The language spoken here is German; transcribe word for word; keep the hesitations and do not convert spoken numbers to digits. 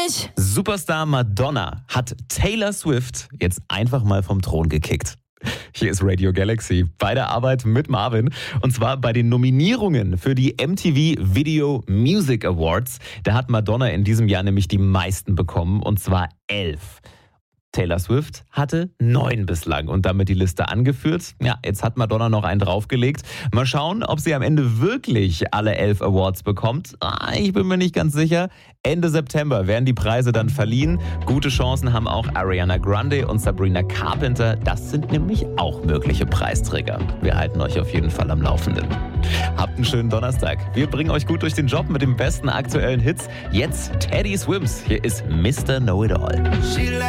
nicht. Superstar Madonna hat Taylor Swift jetzt einfach mal vom Thron gekickt. Hier ist Radio Galaxy bei der Arbeit mit Marvin. Und zwar bei den Nominierungen für die M T V Video Music Awards. Da hat Madonna in diesem Jahr nämlich die meisten bekommen, und zwar elf. Taylor Swift hatte neun bislang und damit die Liste angeführt. Ja, jetzt hat Madonna noch einen draufgelegt. Mal schauen, ob sie am Ende wirklich alle elf Awards bekommt. Ah, ich bin mir nicht ganz sicher. Ende September werden die Preise dann verliehen. Gute Chancen haben auch Ariana Grande und Sabrina Carpenter. Das sind nämlich auch mögliche Preisträger. Wir halten euch auf jeden Fall am Laufenden. Habt einen schönen Donnerstag. Wir bringen euch gut durch den Job mit den besten aktuellen Hits. Jetzt Teddy Swims. Hier ist Mister Know-It-All.